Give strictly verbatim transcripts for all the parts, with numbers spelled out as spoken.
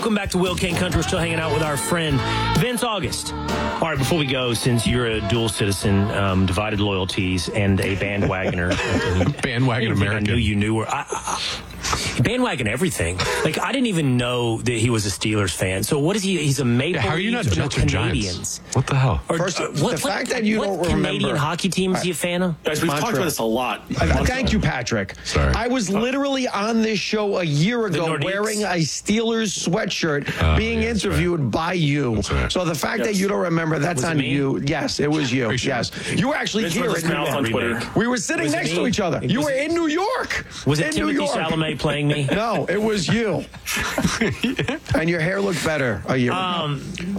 Welcome back to Will King Country. We're still hanging out with our friend Vince August. All right, before we go, since you're a dual citizen, um, divided loyalties, and a bandwagoner. Bandwagon American. I knew you knew. Where, I, I, bandwagon everything. Like, I didn't even know that he was a Steelers fan. So what is he? He's a Maple yeah, how are you not Leafs Jets or or Canadians? Giants? What the hell? Or, First, uh, the what, fact what, that you what don't Canadian remember. hockey team is he a fan of? Guys, we've Mantra. talked about this a lot. I, thank you, Patrick. Sorry. I was literally on this show a year ago Nordiques? wearing a Steelers sweatshirt Oh, being yeah, that's interviewed right. by you. That's right. So the fact Yes. that you don't remember, that's Was it on me? you. Yes, it was you. Pretty sure. Yes. You were actually Vince here. runs his in- mouth on Twitter. We were sitting Was it next me? to each other. It You was were it- in New York. Was it in New Timothy York. Chalamet playing me? No, it was you. And your hair looked better a year Um,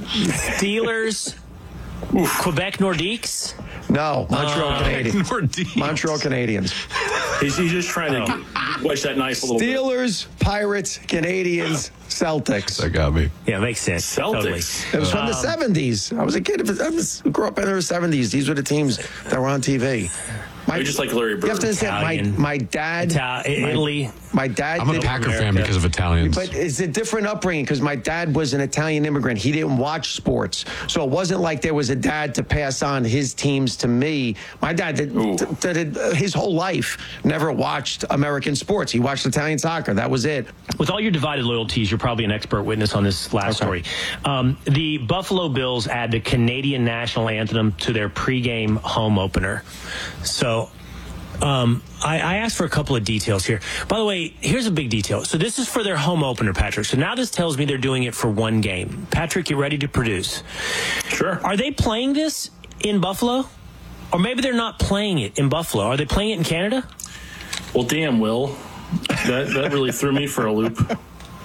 Steelers, Quebec Nordiques. ago. No, Montreal Uh, Canadiens. Nordiques. Montreal Canadiens. He's, he's just trying to wedge that nice little bit. Steelers, Pirates, Canadians, Celtics. That got me. Yeah, makes sense. Celtics. Totally. It was from the seventies. I was a kid. I was, grew up in the seventies. These were the teams that were on T V. My, You're just like Larry Bird. you have to understand, my, Italian. my dad... Ital- my- Italy. My dad... I'm a did- Packer fan America. because of Italians. But it's a different upbringing because my dad was an Italian immigrant. He didn't watch sports. So it wasn't like there was a dad to pass on his teams to me. My dad did, Ooh. did, did his whole life never watched American sports. He watched Italian soccer. That was it. With all your divided loyalties, you're probably an expert witness on this last Okay. story. Um, the Buffalo Bills add the Canadian national anthem to their pregame home opener. So um, I, I asked for a couple of details here. By the way, here's a big detail. So this is for their home opener, Patrick. So now this tells me they're doing it for one game. Patrick, you ready to produce? Sure. Are they playing this in Buffalo? Or maybe they're not playing it in Buffalo. Are they playing it in Canada? Well, damn, Will. That, that really threw me for a loop.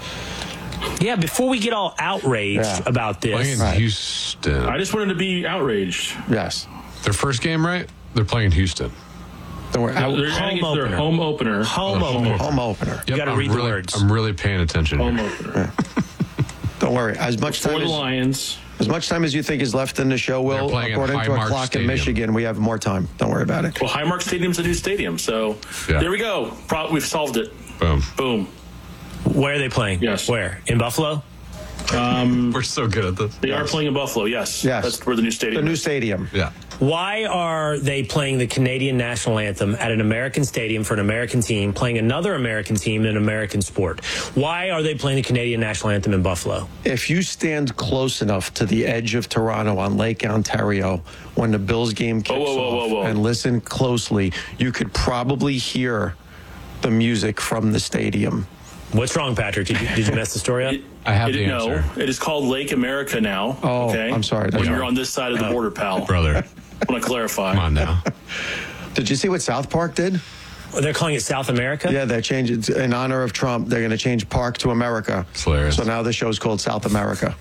Yeah, before we get all outraged Yeah. about Playing this. in Right. Houston. I just wanted to be outraged. Yes. Their first game, right? They're playing in Houston. Don't worry. I- They're Home adding it to their opener. home opener. Home opener. home opener. You gotta I'm read the really, words. I'm really paying attention Home here. opener. Don't worry. As much For time the as, Lions. as much time as you think is left in the show, They're Will, playing at according to a Highmark clock Stadium. in Michigan, we have more time. Don't worry about it. Well, Highmark Stadium's a new stadium, so Yeah. there we go. Pro- we've solved it. Boom. Boom. Where are they playing? Yes. Where? In Buffalo? We're so good at this. They are playing in Buffalo, yes. Yes. That's where the new The stadium new is. stadium. Yeah. Why are they playing the Canadian national anthem at an American stadium for an American team, playing another American team in an American sport? Why are they playing the Canadian national anthem in Buffalo? If you stand close enough to the edge of Toronto on Lake Ontario when the Bills game kicks whoa, whoa, whoa, off whoa. and listen closely, you could probably hear the music from the stadium. What's wrong, Patrick? Did you, did you mess the story up? It- I have it, the no, answer. it is called Lake America now. Oh, okay? I'm sorry, that's When you're right. on this side of the border, pal. Brother, I want to clarify. come on now. Did you see what South Park did? They're calling it South America? Yeah, they changed it in honor of Trump. They're going to change Park to America. It's hilarious. So now the show's called South America.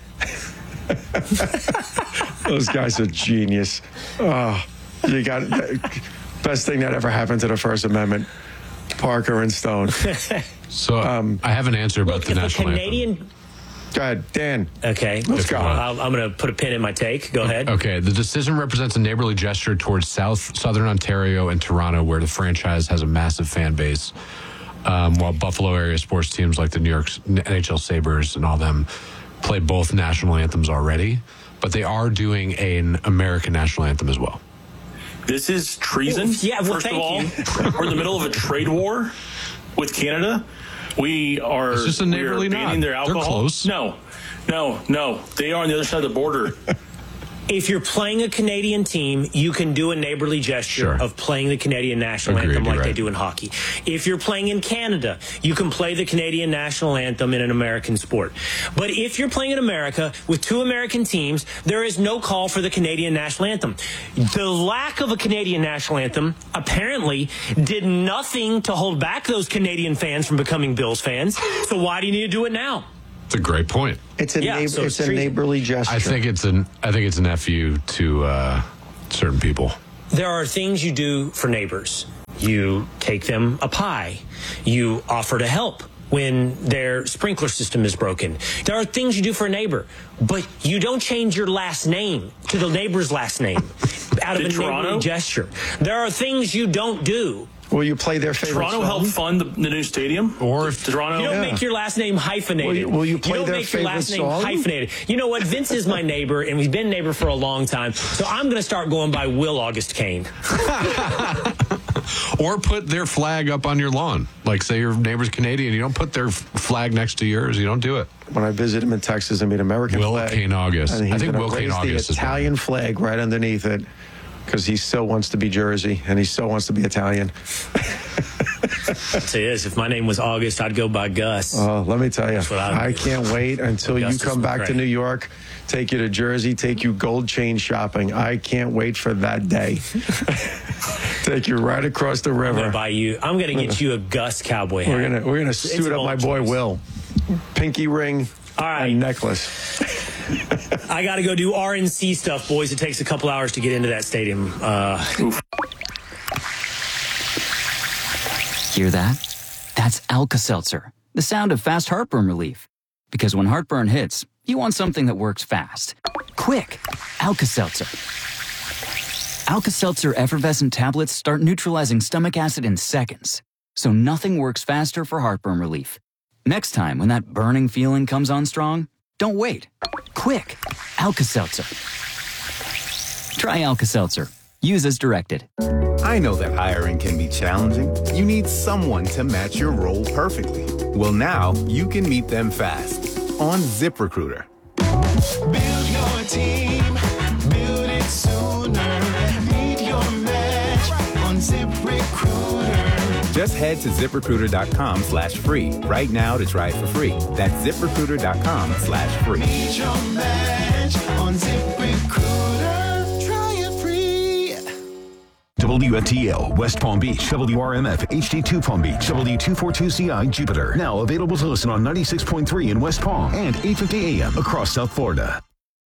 Those guys are genius. Oh, you got best thing that ever happened to the First Amendment. Parker and Stone. So Um, I have an answer about Look, the if the national Canadian... anthem. Go ahead, Dan. Okay. Let's go. I'll, I'm going to put a pin in my take. Go ahead. Okay, the decision represents a neighborly gesture towards South Southern Ontario and Toronto, where the franchise has a massive fan base, um, while Buffalo area sports teams like the New York N H L Sabres and all them play both national anthems already, but they are doing an American national anthem as well. This is treason. Well, yeah, well, First thank of all, you. we're in the middle of a trade war with Canada. We are. It's just a we are neighborly banning nod. their They're alcohol. close. No, no, no. They are on the other side of the border. If you're playing a Canadian team, you can do a neighborly gesture Sure. of playing the Canadian national Agreed, anthem like you're they right. do in hockey. If you're playing in Canada, you can play the Canadian national anthem in an American sport. But if you're playing in America with two American teams, there is no call for the Canadian national anthem. The lack of a Canadian national anthem apparently did nothing to hold back those Canadian fans from becoming Bills fans. So why do you need to do it now? It's a great point. It's a Yeah, neighbor, so it's it's a treason. neighborly gesture. I think it's an I think it's an F U to uh, certain people. There are things you do for neighbors. You take them a pie. You offer to help when their sprinkler system is broken. There are things you do for a neighbor, but you don't change your last name to the neighbor's last name out of Did a Toronto? neighborly gesture. There are things you don't do Will you play their favorite Toronto song? helped fund the, the new stadium? Or if Toronto. You don't Yeah. make your last name hyphenated. Will you- will you play don't their make your last favorite name song? hyphenated. You know what? Vince is my neighbor, and we've been a neighbor for a long time. So I'm going to start going by Will August Kane. or put their flag up on your lawn. Like, say your neighbor's Canadian, you don't put their f- flag next to yours. You don't do it. When I visit him in Texas, I mean American Will flag. Kane August. And he's I think gonna Will Kane raise August the is Italian flag right underneath it because he still wants to be Jersey and he still wants to be Italian. I'll tell you this, if my name was August, I'd go by Gus. Oh, let me tell you, what I would I do. can't wait until you Augustus come back to McRae. New York, take you to Jersey, take you gold chain shopping. I can't wait for that day. Take you right across the I'm river. gonna buy you. I'm gonna get you a Gus cowboy hat. We're gonna we're gonna It's suit a up my bold boy choice. Will, pinky ring, All right. and necklace. I got to go do R N C stuff, boys. It takes a couple hours to get into that stadium. Uh, Hear that? That's Alka-Seltzer, the sound of fast heartburn relief. Because when heartburn hits, you want something that works fast. Quick, Alka-Seltzer. Alka-Seltzer effervescent tablets start neutralizing stomach acid in seconds. So nothing works faster for heartburn relief. Next time when that burning feeling comes on strong, don't wait. Quick, Alka-Seltzer. Try Alka-Seltzer. Use as directed. I know that hiring can be challenging. You need someone to match your role perfectly. Well, now you can meet them fast on ZipRecruiter. Build your team, build it sooner. Meet your match on ZipRecruiter. Just head to ZipRecruiter.com slash free right now to try it for free. That's ZipRecruiter.com slash free. Meet your match on ZipRecruiter. Try it free. W F T L, West Palm Beach, W R M F, H D two Palm Beach, W two forty-two C I, Jupiter. Now available to listen on ninety-six point three in West Palm and eight fifty A M across South Florida.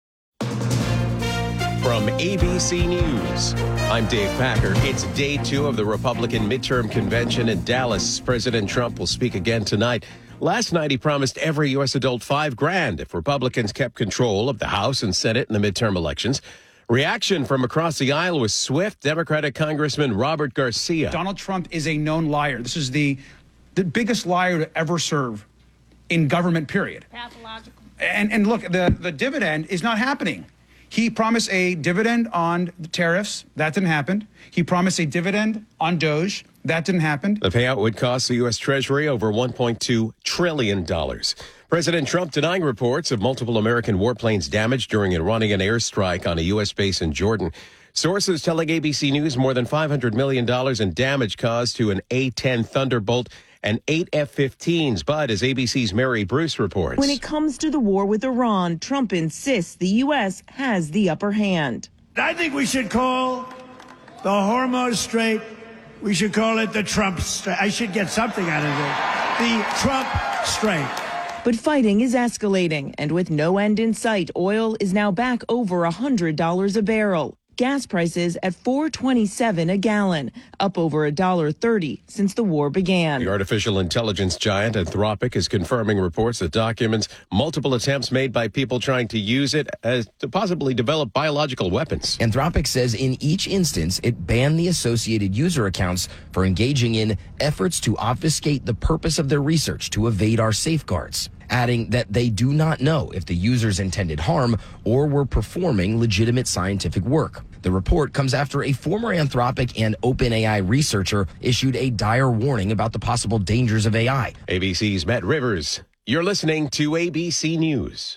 From A B C News, I'm Dave Packer. It's day two of the Republican midterm convention in Dallas. President Trump will speak again tonight. Last night, he promised every U S adult five grand if Republicans kept control of the House and Senate in the midterm elections. Reaction from across the aisle was swift. Democratic Congressman Robert Garcia. Donald Trump is a known liar. This is the the biggest liar to ever serve in government, period. Pathological. And and look, the, the dividend is not happening. He promised a dividend on the tariffs. That didn't happen. He promised a dividend on Doge. That didn't happen. The payout would cost the U S. Treasury over one point two trillion dollars. President Trump denying reports of multiple American warplanes damaged during an Iranian airstrike on a U S base in Jordan. Sources telling A B C News more than five hundred million dollars in damage caused to an A ten Thunderbolt and eight F fifteens. But as A B C's Mary Bruce reports, when it comes to the war with Iran, Trump insists the U S has the upper hand. I think we should call the Hormuz Strait, we should call it the Trump Strait. I should get something out of it. The Trump Strait. But fighting is escalating, and with no end in sight, oil is now back over one hundred dollars a barrel. Gas prices at four twenty-seven a gallon, up over one dollar thirty since the war began. the artificial intelligence giant Anthropic is confirming reports that documents multiple attempts made by people trying to use it as to possibly develop biological weapons. Anthropic says in each instance, it banned the associated user accounts for engaging in efforts to obfuscate the purpose of their research to evade our safeguards, adding that they do not know if the users intended harm or were performing legitimate scientific work. The report comes after a former Anthropic and OpenAI researcher issued a dire warning about the possible dangers of A I. A B C's Matt Rivers. You're listening to A B C News.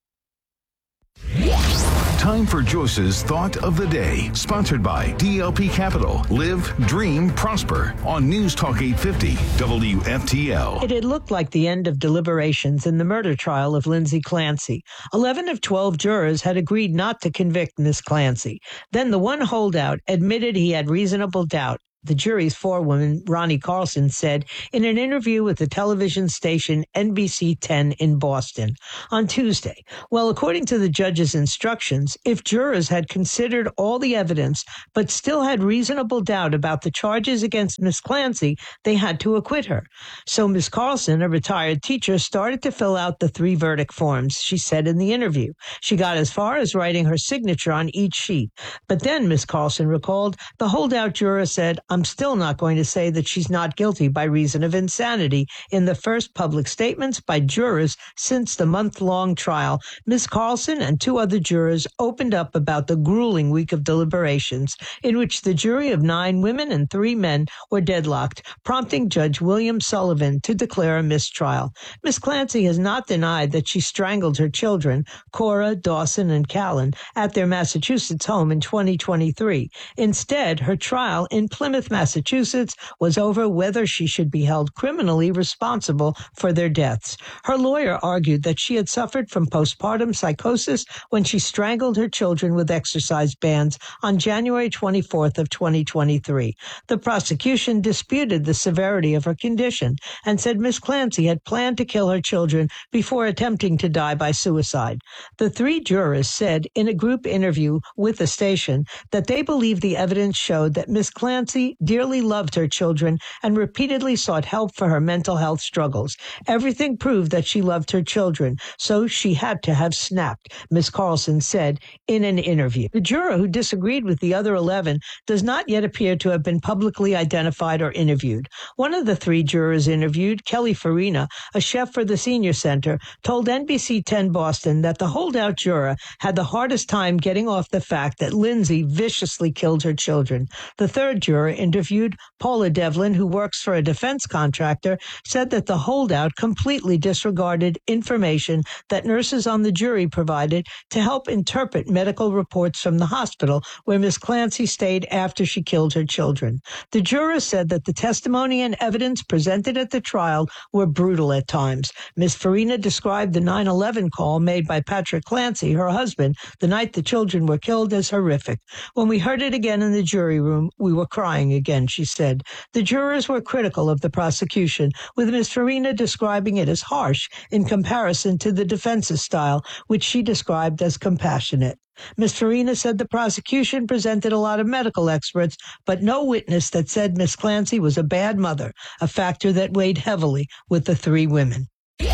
Time for Joyce's Thought of the Day, sponsored by D L P Capital. Live, dream, prosper on News Talk eight fifty W F T L. It had looked like the end of deliberations in the murder trial of Lindsay Clancy. Eleven of twelve jurors had agreed not to convict Miss Clancy. Then the one holdout admitted he had reasonable doubt. The jury's forewoman, Ronnie Carlson, said in an interview with the television station N B C ten in Boston on Tuesday. Well, according to the judge's instructions, if jurors had considered all the evidence but still had reasonable doubt about the charges against Miss Clancy, they had to acquit her. So Miss Carlson, a retired teacher, started to fill out the three verdict forms, she said in the interview. She got as far as writing her signature on each sheet. But then, Miss Carlson recalled, the holdout juror said, I'm still not going to say that she's not guilty by reason of insanity. In the first public statements by jurors since the month-long trial, Miz Carlson and two other jurors opened up about the grueling week of deliberations in which the jury of nine women and three men were deadlocked, prompting Judge William Sullivan to declare a mistrial. Miz Clancy has not denied that she strangled her children, Cora, Dawson, and Callan, at their Massachusetts home in twenty twenty-three. Instead, her trial in Plymouth, Massachusetts, was over whether she should be held criminally responsible for their deaths. Her lawyer argued that she had suffered from postpartum psychosis when she strangled her children with exercise bands on January twenty-fourth of twenty twenty-three. The prosecution disputed the severity of her condition and said Miz Clancy had planned to kill her children before attempting to die by suicide. The three jurors said in a group interview with the station that they believe the evidence showed that Miz Clancy dearly loved her children and repeatedly sought help for her mental health struggles. Everything proved that she loved her children, so she had to have snapped, Miz Carlson said in an interview. The juror who disagreed with the other eleven does not yet appear to have been publicly identified or interviewed. One of the three jurors interviewed, Kelly Farina, a chef for the Senior Center, told N B C ten Boston that the holdout juror had the hardest time getting off the fact that Lindsay viciously killed her children. The third juror interviewed, Paula Devlin, who works for a defense contractor, said that the holdout completely disregarded information that nurses on the jury provided to help interpret medical reports from the hospital where Miz Clancy stayed after she killed her children. The juror said that the testimony and evidence presented at the trial were brutal at times. Miz Farina described the nine eleven call made by Patrick Clancy, her husband, the night the children were killed as horrific. When we heard it again in the jury room, we were crying again, she said. The jurors were critical of the prosecution, with Miz Farina describing it as harsh in comparison to the defense's style, which she described as compassionate. Miz Farina said the prosecution presented a lot of medical experts, but no witness that said Miz Clancy was a bad mother, a factor that weighed heavily with the three women.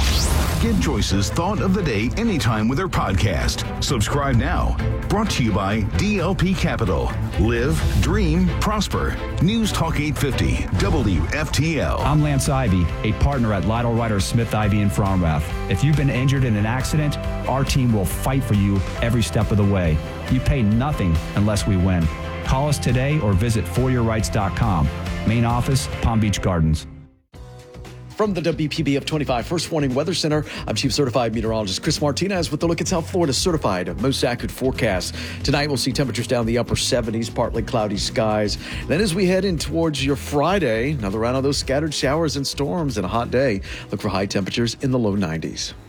Get Joyce's Thought of the Day anytime with her podcast. Subscribe now. Brought to you by D L P Capital. Live, dream, prosper. News Talk eight fifty, W F T L. I'm Lance Ivy, a partner at Lytle Ryder Smith Ivy in Fromrath. If you've been injured in an accident, our team will fight for you every step of the way. You pay nothing unless we win. Call us today or visit for your rights dot com. Main office, Palm Beach Gardens. From the W P B F twenty-five First Warning Weather Center, I'm Chief Certified Meteorologist Chris Martinez with the look at South Florida's certified most accurate forecast. Tonight, we'll see temperatures down the upper seventies, partly cloudy skies. Then as we head in towards your Friday, another round of those scattered showers and storms and a hot day. Look for high temperatures in the low nineties.